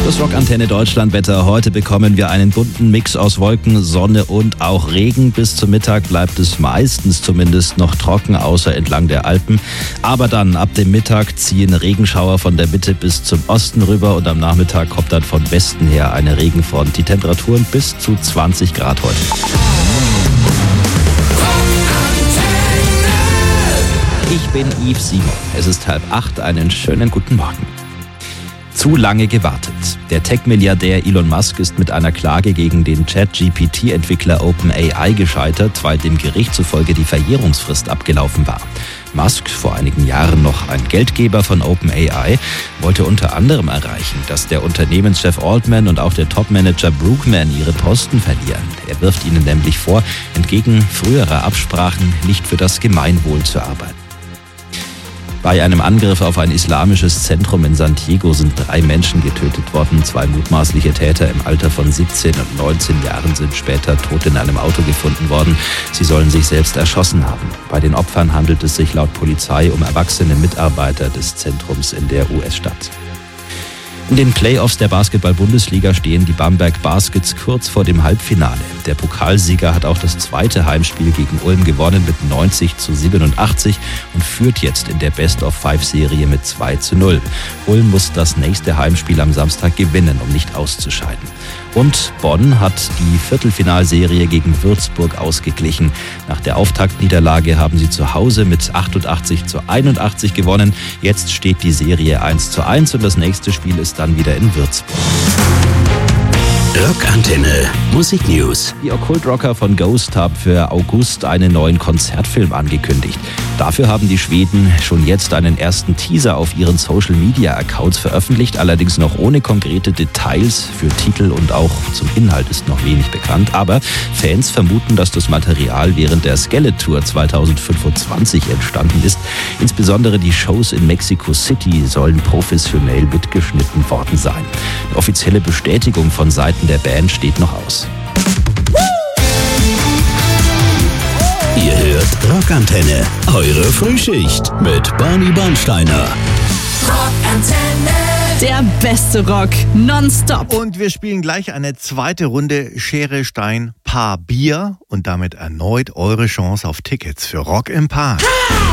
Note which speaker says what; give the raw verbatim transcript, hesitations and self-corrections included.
Speaker 1: Das Rockantenne Deutschlandwetter. Heute bekommen wir einen bunten Mix aus Wolken, Sonne und auch Regen. Bis zum Mittag bleibt es meistens zumindest noch trocken, außer entlang der Alpen. Aber dann ab dem Mittag ziehen Regenschauer von der Mitte bis zum Osten rüber und am Nachmittag kommt dann von Westen her eine Regenfront. Die Temperaturen bis zu zwanzig Grad heute. Ich bin Yves Simon. Es ist halb acht. Einen schönen guten Morgen. Zu lange gewartet. Der Tech-Milliardär Elon Musk ist mit einer Klage gegen den Chat-G P T-Entwickler OpenAI gescheitert, weil dem Gericht zufolge die Verjährungsfrist abgelaufen war. Musk, vor einigen Jahren noch ein Geldgeber von OpenAI, wollte unter anderem erreichen, dass der Unternehmenschef Altman und auch der Topmanager Brookman ihre Posten verlieren. Er wirft ihnen nämlich vor, entgegen früherer Absprachen nicht für das Gemeinwohl zu arbeiten. Bei einem Angriff auf ein islamisches Zentrum in San Diego sind drei Menschen getötet worden. Zwei mutmaßliche Täter im Alter von siebzehn und neunzehn Jahren sind später tot in einem Auto gefunden worden. Sie sollen sich selbst erschossen haben. Bei den Opfern handelt es sich laut Polizei um erwachsene Mitarbeiter des Zentrums in der U S-Stadt. In den Playoffs der Basketball-Bundesliga stehen die Bamberg Baskets kurz vor dem Halbfinale. Der Pokalsieger hat auch das zweite Heimspiel gegen Ulm gewonnen mit neunzig zu siebenundachtzig und führt jetzt in der Best-of-Five-Serie mit zwei zu null. Ulm muss das nächste Heimspiel am Samstag gewinnen, um nicht auszuscheiden. Und Bonn hat die Viertelfinalserie gegen Würzburg ausgeglichen. Nach der Auftaktniederlage haben sie zu Hause mit achtundachtzig zu einundachtzig gewonnen. Jetzt steht die Serie eins zu eins und das nächste Spiel ist dann wieder in Würzburg.
Speaker 2: Rockantenne Musik News.
Speaker 1: Die Okkult-Rocker von Ghost haben für August einen neuen Konzertfilm angekündigt. Dafür haben die Schweden schon jetzt einen ersten Teaser auf ihren Social-Media-Accounts veröffentlicht, allerdings noch ohne konkrete Details. Für Titel und auch zum Inhalt ist noch wenig bekannt. Aber Fans vermuten, dass das Material während der Skeletor zweitausendfünfundzwanzig entstanden ist. Insbesondere die Shows in Mexico City sollen professionell mitgeschnitten worden sein. Eine offizielle Bestätigung von Seiten der Band steht noch aus.
Speaker 2: Ihr hört Rockantenne, eure Frühschicht mit Barney Bernsteiner.
Speaker 3: Rockantenne.
Speaker 4: Der beste Rock, nonstop.
Speaker 5: Und wir spielen gleich eine zweite Runde Schere, Stein, Paar, Bier und damit erneut eure Chance auf Tickets für Rock im Park.